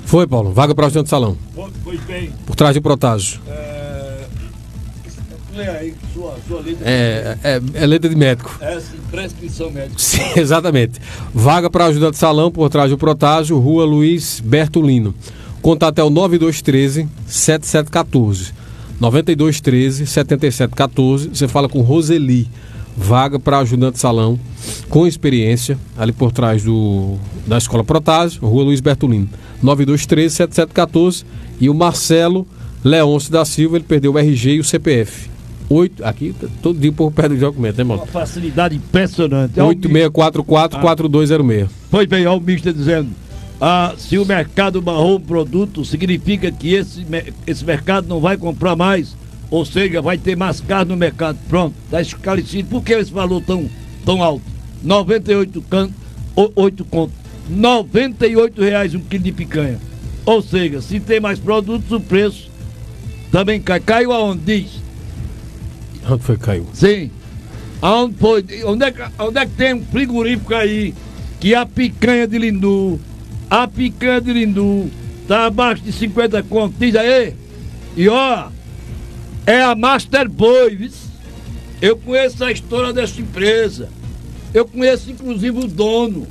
Foi, Paulo. Vaga para ajudante de salão. Pois bem. Por trás de Protásio. Lê aí sua letra. É letra de médico. Sim, prescrição médica. Sim, exatamente. Vaga para ajudante de salão por trás do Protásio, Rua Luiz Bertolino. Contato é o 9213-7714. 9213-7714. Você fala com Roseli. Vaga para ajudante de salão com experiência, ali por trás da Escola Protásio, Rua Luiz Bertolino. 9213-7714. E o Marcelo Leôncio da Silva, ele perdeu o RG e o CPF. Aqui, todo dia por perto do documento, né, mano? Uma facilidade impressionante. 8644-4206. Pois bem, olha o mister dizendo: se o mercado barrou um produto, significa que esse mercado não vai comprar mais, ou seja, vai ter mais carne no mercado. Pronto, está esclarecido. Por que esse valor tão alto? 98 conto. R$98 um quilo de picanha. Ou seja, se tem mais produtos, o preço também cai. Caiu aonde? Diz. Onde foi que caiu? Sim. Aonde foi? Onde é que tem um frigorífico aí que a picanha de Lindu tá abaixo de 50 contos? Diz aí. E ó, é a Master Boy, viu? Eu conheço a história dessa empresa. Eu conheço inclusive o dono,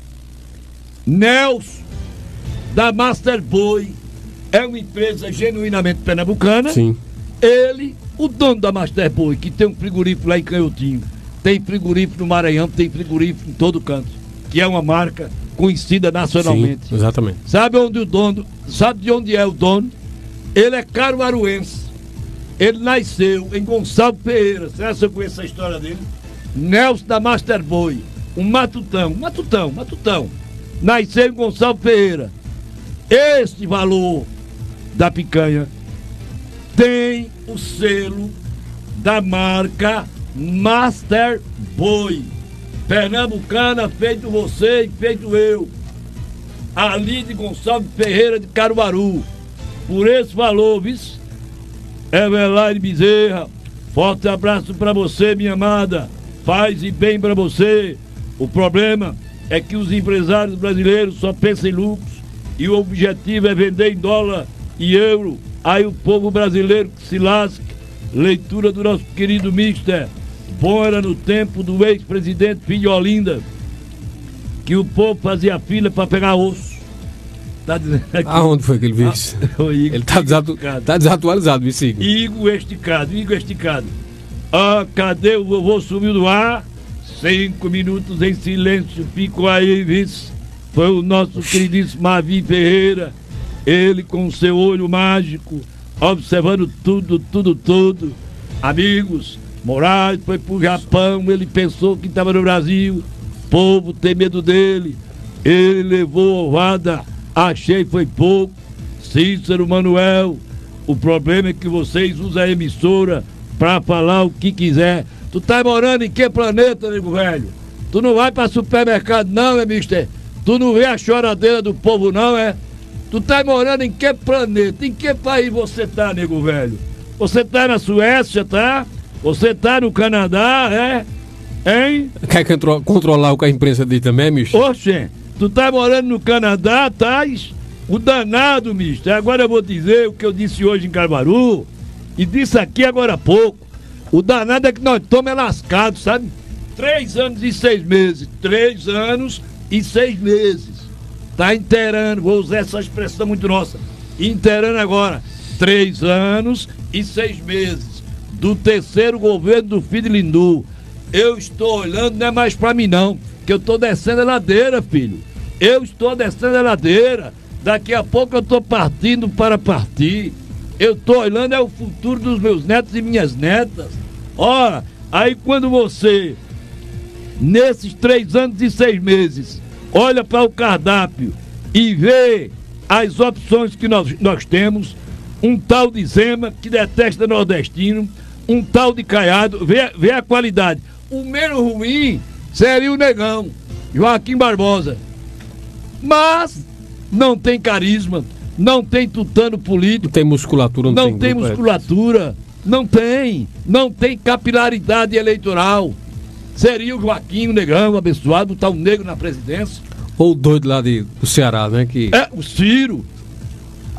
Nelson, da Master Boy. É uma empresa genuinamente pernambucana. Sim. Ele, o dono da Master Boy, que tem um frigorífico lá em Canhotinho, tem frigorífico no Maranhão, tem frigorífico em todo canto, que é uma marca conhecida nacionalmente. Sim, exatamente. Sabe de onde é o dono? Ele é caruaruense. Ele nasceu em Gonçalves Ferreira. Será que eu conheço a história dele? Nelson da Master Boy, um matutão. Nasceu em Gonçalves Ferreira. Este valor da picanha tem o selo da marca Master Boy, pernambucana, feito você e feito eu, ali de Gonçalves Ferreira de Caruaru. Por esse valor, vice, Evelaine Bezerra, forte abraço pra você, minha amada, paz e bem pra você. O problema é que os empresários brasileiros só pensam em lucros e o objetivo é vender em dólar e euro. Aí o povo brasileiro que se lasca. Leitura do nosso querido mister. Bom era no tempo do ex-presidente Filho de Olinda, que o povo fazia fila para pegar osso. Tá dizendo aqui. Aonde foi que ele viu isso? Ele tá desatualizado, isso. Igor esticado. Cadê o vovô? Sumiu do ar. 5 minutos em silêncio. Ficou aí, vice. Foi o nosso queridíssimo Mavi Ferreira. Ele com seu olho mágico, observando tudo. Amigos, Moraes foi pro Japão, ele pensou que estava no Brasil, o povo tem medo dele, ele levou ovada, achei foi pouco. Cícero Manuel, o problema é que vocês usam a emissora pra falar o que quiser. Tu tá morando em que planeta, nego velho? Tu não vai pra supermercado não, mister? Tu não vê a choradeira do povo não, é? Tu tá morando em que planeta? Em que país você tá, nego velho? Você tá na Suécia, tá? Você tá no Canadá, é? Hein? Quer controlar o que a imprensa diz também, mister? Oxe, tu tá morando no Canadá, tá? O danado, mister. Agora eu vou dizer o que eu disse hoje em Caruaru e disse aqui agora há pouco. O danado é que nós estamos lascados, sabe? 3 anos e 6 meses. 3 anos e 6 meses. Tá inteirando, vou usar essa expressão muito nossa, inteirando agora 3 anos e 6 meses do terceiro governo do filho de Lindu. Eu estou olhando, não é mais pra mim não, que eu tô descendo a ladeira, filho. Eu estou descendo a ladeira. Daqui a pouco eu tô partindo para partir. Eu tô olhando é o futuro dos meus netos e minhas netas. Ora, aí quando você, nesses 3 anos e 6 meses, olha para o cardápio e vê as opções que nós temos, um tal de Zema, que detesta nordestino, um tal de Caiado, vê a qualidade. O menos ruim seria o Negão, Joaquim Barbosa. Mas não tem carisma, não tem tutano político. Não tem musculatura, não tem musculatura, não tem capilaridade eleitoral. Seria o Joaquim, o Negão, abençoado, tá um negro na presidência. Ou o doido lá do Ceará, né? O Ciro.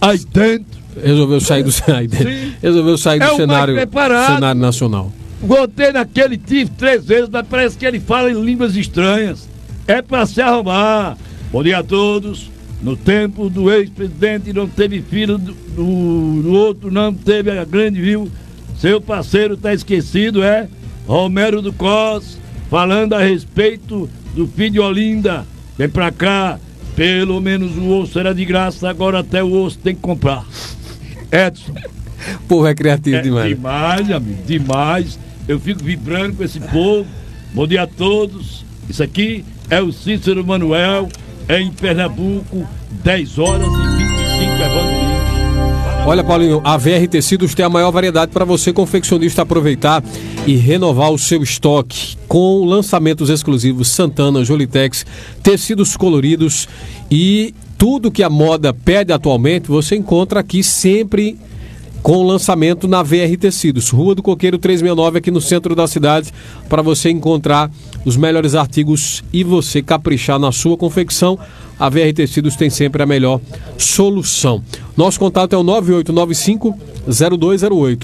aí dentro. Resolveu sair do cenário nacional. Voltei naquele tive 3 vezes, mas parece que ele fala em línguas estranhas. É pra se arrumar. Bom dia a todos. No tempo do ex-presidente não teve filho, do outro não teve a grande viu. Seu parceiro tá esquecido, é? Romero do Cos, falando a respeito do filho de Olinda. Vem pra cá. Pelo menos o osso era de graça, agora até o osso tem que comprar. Edson. Povo é criativo demais. Demais, amigo, demais. Eu fico vibrando com esse povo. Bom dia a todos. Isso aqui é o Cícero Manuel, em Pernambuco, 10h25, Evandro Lins. Olha, Paulinho, a VR Tecidos tem a maior variedade para você, confeccionista, aproveitar e renovar o seu estoque com lançamentos exclusivos Santana, Jolitex, tecidos coloridos e tudo que a moda pede atualmente, você encontra aqui sempre com lançamento na VR Tecidos, Rua do Coqueiro 369, aqui no centro da cidade, para você encontrar os melhores artigos e você caprichar na sua confecção. A VR Tecidos tem sempre a melhor solução. Nosso contato é o 9895-0208,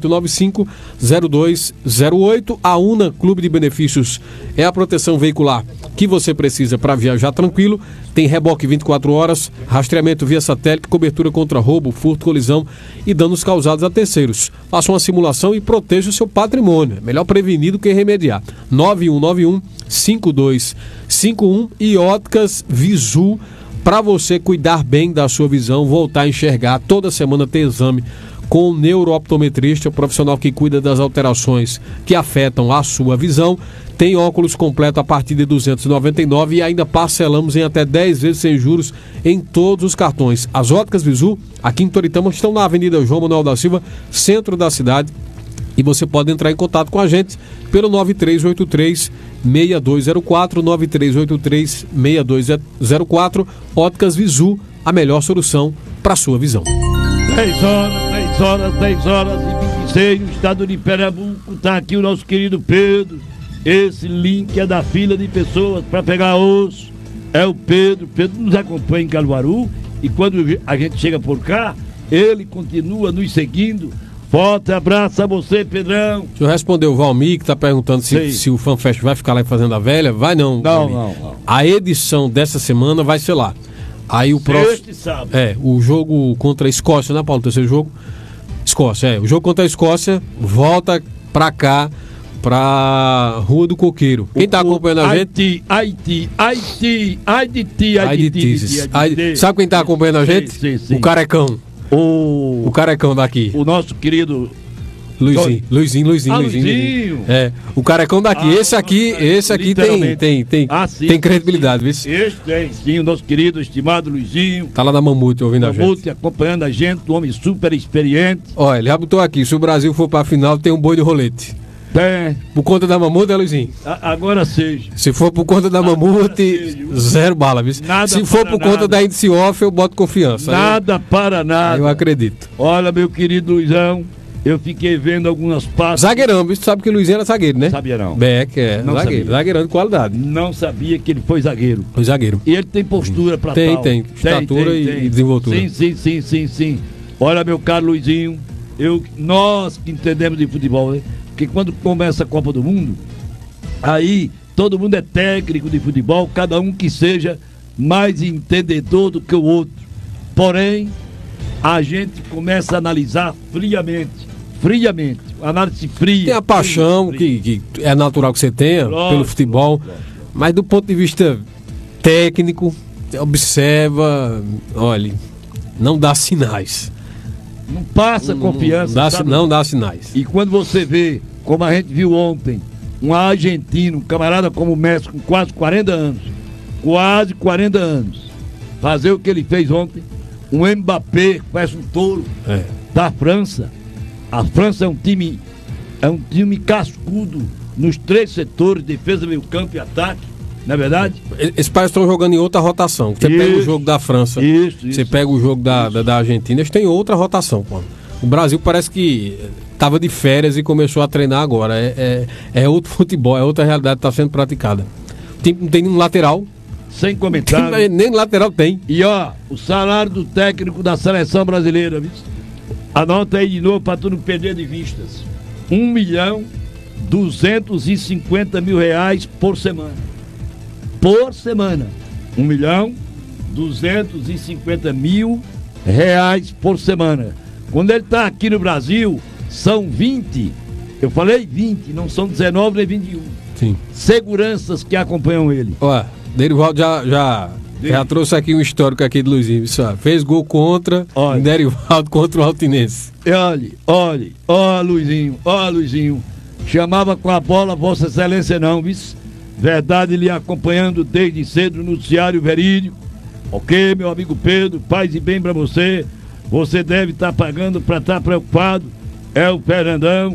9895-0208. A UNA Clube de Benefícios é a proteção veicular que você precisa para viajar tranquilo. Tem reboque 24 horas, rastreamento via satélite, cobertura contra roubo, furto, colisão e danos causados a terceiros. Faça uma simulação e proteja o seu patrimônio. É melhor prevenir do que remediar. 9191-5251 e Óticas Visu, para você cuidar bem da sua visão, voltar a enxergar. Toda semana tem exame com o neurooptometrista, profissional que cuida das alterações que afetam a sua visão. Tem óculos completo a partir de R$ 299 e ainda parcelamos em até 10 vezes sem juros em todos os cartões. As Óticas Visu, aqui em Toritama, estão na Avenida João Manuel da Silva, centro da cidade. E você pode entrar em contato com a gente pelo 9383-6204, 9383-6204. Óticas Visu, a melhor solução para a sua visão. 10h26, no estado de Pernambuco, está aqui o nosso querido Pedro. Esse link é da fila de pessoas para pegar osso. É o Pedro. Pedro nos acompanha em Caruaru e quando a gente chega por cá, ele continua nos seguindo. Forte abraço a você, Pedrão. Deixa eu responder o Valmir, que está perguntando se o FanFest vai ficar lá em Fazenda Velha. Vai não. Não. A edição dessa semana vai ser lá. Aí o próximo. Sábado. O jogo contra a Escócia, né, Paulo? O terceiro jogo? Escócia, o jogo contra a Escócia volta pra cá, pra Rua do Coqueiro. Quem tá acompanhando a gente? Haiti. Sabe quem tá acompanhando a gente? Sim. O Carecão. O Carecão daqui. O nosso querido Luizinho. O Carecão daqui. Esse aqui tem credibilidade, viu? Esse tem, sim, o nosso querido, estimado Luizinho. Tá lá na Mamute ouvindo a gente. Mamute acompanhando a gente, um homem super experiente. Olha, ele já botou aqui, se o Brasil for pra final, tem um boi de rolete. Tem. Por conta da Mamute, Luizinho? Agora seja. Se for por conta da Mamute, zero bala, viu? Se for por conta da índice off, eu boto confiança. Para nada. Eu acredito. Olha, meu querido Luizão, eu fiquei vendo algumas pastas. Zagueirão, viu? Tu sabe que o Luizinho era zagueiro, né? Sabia não. Beck, zagueirão de qualidade. Não sabia que ele foi zagueiro. Foi zagueiro. E ele tem postura pra tal. Tem. Estatura e desenvoltura. Sim. Olha, meu caro Luizinho, nós que entendemos de futebol, né? Porque quando começa a Copa do Mundo, aí todo mundo é técnico de futebol, cada um que seja mais entendedor do que o outro. Porém, a gente começa a analisar friamente, análise fria. Tem a paixão que é natural que você tenha pelo futebol, mas do ponto de vista técnico, observa, olha, não dá sinais. Não passa confiança. Não dá sinais. E quando você vê, como a gente viu ontem, um argentino, um camarada como o Messi, com quase 40 anos, fazer o que ele fez ontem, um Mbappé, que parece um touro, da França. A França é um time cascudo nos 3 setores, defesa, meio campo e ataque, não é verdade? Esses pais estão jogando em outra rotação. Você pega o jogo da França, você pega o jogo da Argentina, eles têm outra rotação, pô. O Brasil parece que estava de férias e começou a treinar agora. É outro futebol, é outra realidade que está sendo praticada. Não tem um lateral, sem comentário. Nem lateral tem. E ó, o salário do técnico da seleção brasileira, viu? Anota aí de novo pra tu não perder de vistas. R$1.250.000 por semana. Por semana. R$1.250.000 por semana. Quando ele tá aqui no Brasil, são 20. Eu falei 20, não são 19 nem 21. Sim. Seguranças que acompanham ele. Ó, Derivaldo já trouxe aqui um histórico aqui do Luizinho. Só. Fez gol contra o Derivaldo contra o Altinense. Olhe, Luizinho. Chamava com a bola Vossa Excelência não, vice. Verdade, lhe acompanhando desde cedo no noticiário verídico. Ok, meu amigo Pedro, paz e bem pra você. Você deve estar pagando pra estar preocupado. É o Fernandão.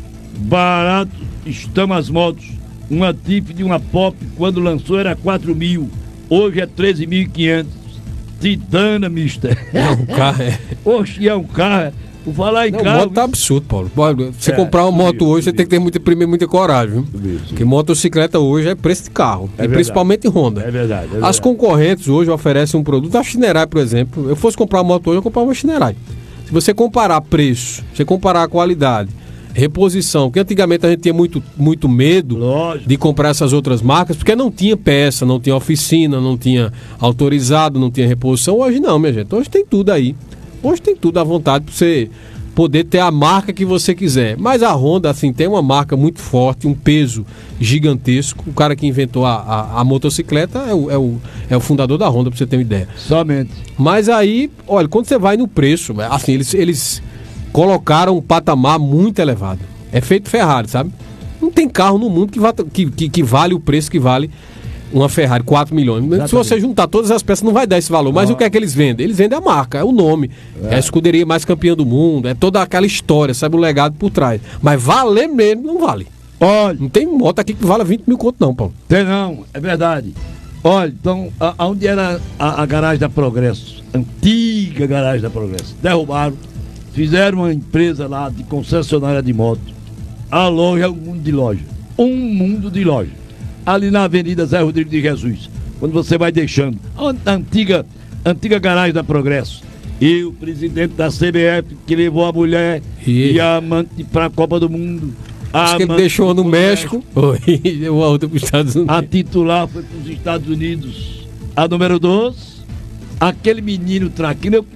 Barato estão as motos. Uma Tiff de uma Pop, quando lançou era 4.000. Hoje é 13.500. Titana, mister. É um carro, Oxe, é um carro. Vou falar em carro. Moto tá absurdo, Paulo. Você comprar uma moto hoje, você tem que ter muita coragem, viu? Porque motocicleta hoje é preço de carro. E principalmente Honda. É verdade. As concorrentes hoje oferecem um produto. A Shinerai, por exemplo. Eu fosse comprar uma moto hoje, eu comprar uma Shinerai. Se você comparar preço, você comparar a qualidade, reposição, porque antigamente a gente tinha muito medo de comprar essas outras marcas, porque não tinha peça, não tinha oficina, não tinha autorizado, não tinha reposição. Hoje não, minha gente. Hoje tem tudo aí. Hoje tem tudo à vontade para você poder ter a marca que você quiser. Mas a Honda, assim, tem uma marca muito forte, um peso gigantesco. O cara que inventou a motocicleta é o fundador da Honda, para você ter uma ideia. Somente. Mas aí, olha, quando você vai no preço, assim, eles colocaram um patamar muito elevado. É feito Ferrari, sabe? Não tem carro no mundo que vale o preço que vale uma Ferrari, 4 milhões. Exatamente. Se você juntar todas as peças, não vai dar esse valor. Mas o que é que eles vendem? Eles vendem a marca, é o nome. É a escuderia mais campeã do mundo, é toda aquela história, sabe? O legado por trás. Mas valer mesmo, não vale. Olha, não tem moto aqui que vale 20 mil conto não, Paulo. Tem não, é verdade. Olha, então, onde era a garagem da Progresso? Antiga garagem da Progresso. Derrubaram, fizeram uma empresa lá de concessionária de moto. A loja é um mundo de loja. Um mundo de loja. Ali na Avenida Zé Rodrigo de Jesus, quando você vai deixando a antiga garagem da Progresso, e o presidente da CBF que levou a mulher e a amante para a Copa do Mundo. Acho que ele deixou no México e deu a outra para os Estados Unidos. A titular foi para os Estados Unidos. A número 2, aquele menino traquino eu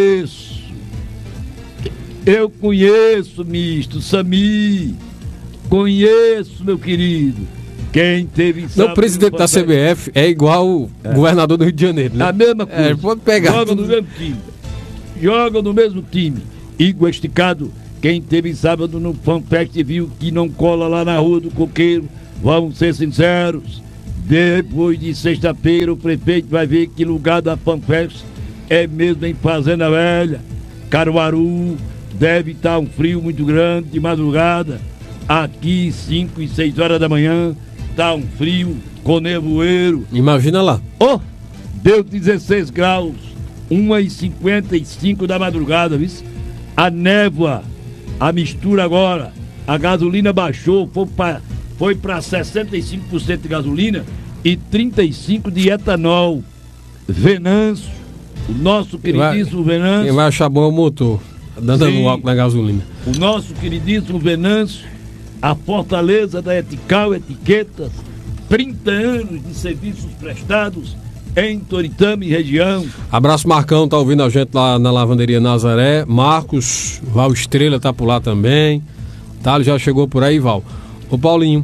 conheço, misto, Sami, conheço, meu querido. Quem teve o presidente da CBF é igual o governador do Rio de Janeiro, né? A mesma coisa. Pode pegar. Joga no mesmo time. Igor Esticado, quem teve sábado no FanFest viu que não cola lá na Rua do Coqueiro. Vamos ser sinceros. Depois de sexta-feira, o prefeito vai ver que lugar da FanFest é mesmo em Fazenda Velha. Caruaru, deve estar um frio muito grande de madrugada. Aqui, 5 e 6 horas da manhã. Tá um frio com nevoeiro. Imagina lá. Deu 16 graus, 1h55 da madrugada, viu? A névoa, a mistura agora, a gasolina baixou, foi para 65% de gasolina e 35% de etanol. Venâncio, o nosso queridíssimo Venâncio. Quem vai achar bom é o motor, dando álcool na gasolina. O nosso queridíssimo Venâncio. A fortaleza da Etical Etiquetas, 30 anos de serviços prestados em Toritama e região. Abraço, Marcão, tá ouvindo a gente lá na Lavanderia Nazaré. Marcos, Val Estrela tá por lá também. Tá, já chegou por aí, Val. Ô Paulinho,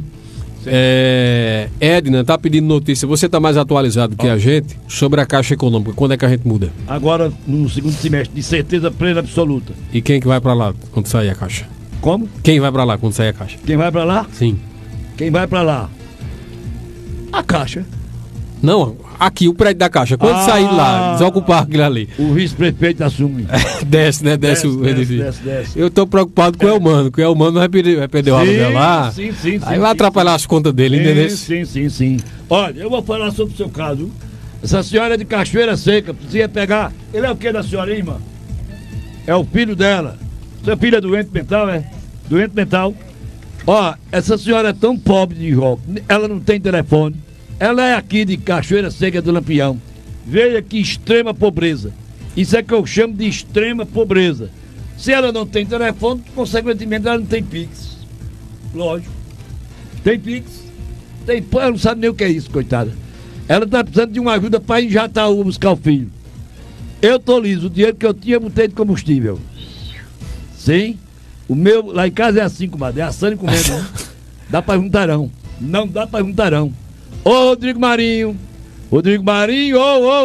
Edna tá pedindo notícia. Você tá mais atualizado que a gente sobre a Caixa Econômica. Quando é que a gente muda? Agora, no segundo semestre, de certeza plena absoluta. E quem que vai pra lá quando sair a Caixa? Como? Quem vai pra lá quando sair a Caixa? Quem vai pra lá? Sim. Quem vai pra lá? A Caixa. Não, aqui o prédio da Caixa. Quando sair lá, desocupar aquilo ali. O vice-prefeito assume. Desce, né? Desce o edifício. Desce. Eu tô preocupado com o Elmano, que o Elmano vai perder o aluguel lá. Sim. Aí vai atrapalhar as contas dele, entendeu? Sim. Olha, eu vou falar sobre o seu caso. Essa senhora é de Cachoeira Seca, precisa pegar. Ele é o que da senhora, hein, irmã? É o filho dela. Seu filho é doente mental, é? Doente mental. Ó, essa senhora é tão pobre de rock, ela não tem telefone, Ela é aqui de Cachoeira Seca do Lampião. Veio aqui extrema pobreza. Isso é que eu chamo de extrema pobreza. Se ela não tem telefone, consequentemente ela não tem Pix. Lógico. Tem Pix. Ela não sabe nem o que é isso, coitada. Ela está precisando de uma ajuda para ir em Jataú buscar o filho. Eu tô liso, o dinheiro que eu tinha, botei de combustível. Sim. O meu, lá em casa é assim, comadre. É assando e comendo, né? Dá para juntarão. Não dá para juntarão. Ô, Rodrigo Marinho. Rodrigo Marinho,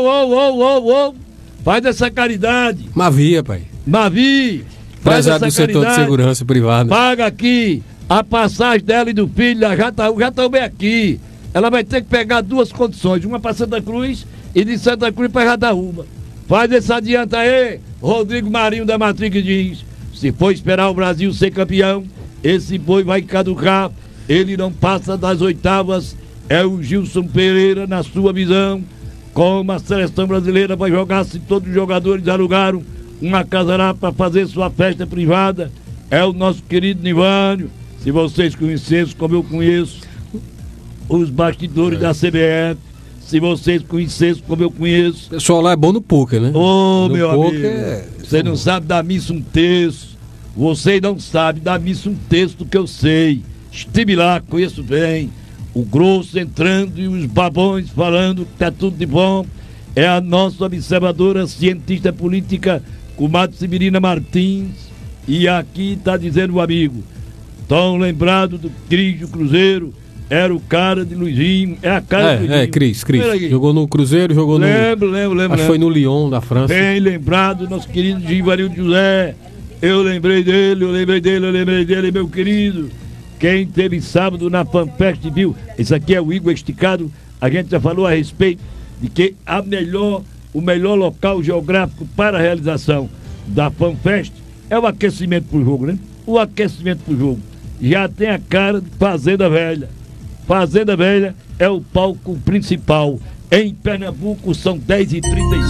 ô. Faz essa caridade. Mavia, pai. Mavi. Faz Prezado essa do setor de segurança privada. Paga aqui a passagem dela e do filho da Jataú. Jataú bem aqui. Ela vai ter que pegar duas condições. Uma para Santa Cruz e de Santa Cruz para Jataúba. Faz esse adianta aí, Rodrigo Marinho da Matriz Jeans. Se for esperar o Brasil ser campeão, esse boi vai caducar. Ele não passa das oitavas. É o Gilson Pereira, na sua visão. Como a seleção brasileira vai jogar se todos os jogadores alugaram uma casa lá para fazer sua festa privada? É o nosso querido Nivânio. Se vocês conhecessem como eu conheço os bastidores da CBF, se vocês conhecessem como eu conheço. O pessoal lá é bom no poker, né? Ô, meu amigo, é... você não sabe dar missa um terço. Você não sabe dar missa um terço do que eu sei. Estive lá, conheço bem. O grosso entrando e os babões falando que tá tudo de bom. É a nossa observadora, cientista política, comadre Sibirina Martins. E aqui tá dizendo o amigo, tão lembrado do Cris do Cruzeiro. Era o cara de Luizinho, é a cara de Luizinho. Cris. Jogou no Cruzeiro, jogou lembro. Acho que foi no Lyon, da França. Bem lembrado, nosso querido Givarildo José. Eu lembrei dele, meu querido. Quem teve sábado na FanFest viu. Esse aqui é o Igor Esticado. A gente já falou a respeito de que o melhor local geográfico para a realização da FanFest é o aquecimento pro jogo, né? O aquecimento pro jogo. Já tem a cara de Fazenda Velha. Fazenda Velha é o palco principal. Em Pernambuco são 10h36.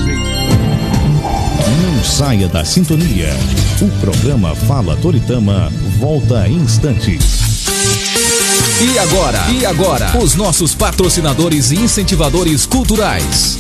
Não saia da sintonia. O programa Fala Toritama volta em instantes. E agora, os nossos patrocinadores e incentivadores culturais.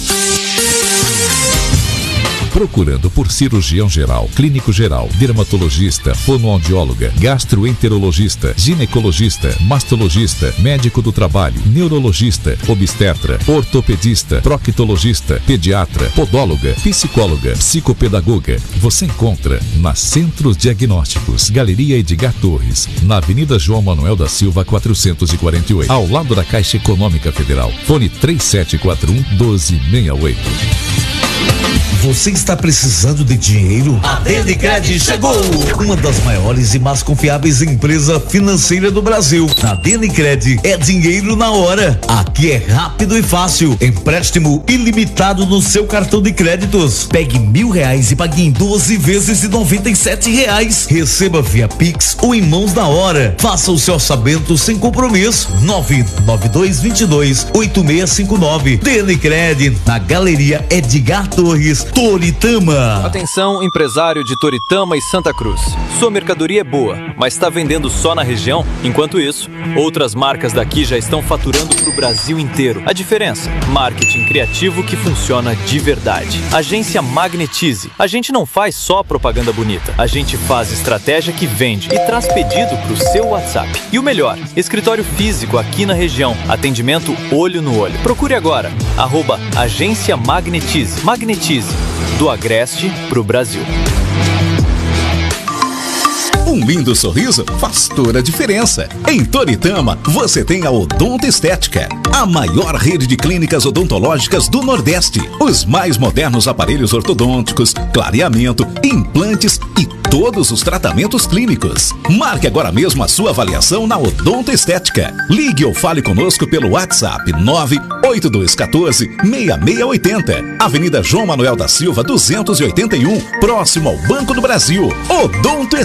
Procurando por cirurgião geral, clínico geral, dermatologista, fonoaudióloga, gastroenterologista, ginecologista, mastologista, médico do trabalho, neurologista, obstetra, ortopedista, proctologista, pediatra, podóloga, psicóloga, psicopedagoga. Você encontra na Centros Diagnósticos, Galeria Edgar Torres, na Avenida João Manuel da Silva 448, ao lado da Caixa Econômica Federal. Fone 3741-1268. Você está precisando de dinheiro? A Denicred chegou! Uma das maiores e mais confiáveis empresas financeiras do Brasil. Na Denicred é dinheiro na hora. Aqui é rápido e fácil. Empréstimo ilimitado no seu cartão de créditos. Pegue R$1.000 e pague em 12 vezes de R$97. Receba via Pix ou em mãos na hora. Faça o seu orçamento sem compromisso. 99222-8659. Denicred, na Galeria Edgar Torres, Toritama. Atenção, empresário de Toritama e Santa Cruz. Sua mercadoria é boa, mas está vendendo só na região? Enquanto isso, outras marcas daqui já estão faturando para o Brasil inteiro. A diferença? Marketing criativo que funciona de verdade. Agência Magnetize. A gente não faz só propaganda bonita. A gente faz estratégia que vende e traz pedido para o seu WhatsApp. E o melhor, escritório físico aqui na região. Atendimento olho no olho. Procure agora. @Agência Magnetize. Magnetize. Do Agreste pro Brasil. Um lindo sorriso faz toda a diferença. Em Toritama, você tem a Odonto Estética, a maior rede de clínicas odontológicas do Nordeste. Os mais modernos aparelhos ortodônticos, clareamento, implantes e todos os tratamentos clínicos. Marque agora mesmo a sua avaliação na Odonto Estética. Ligue ou fale conosco pelo WhatsApp 98214-6680. Avenida João Manuel da Silva 281, próximo ao Banco do Brasil. Odonto Estética.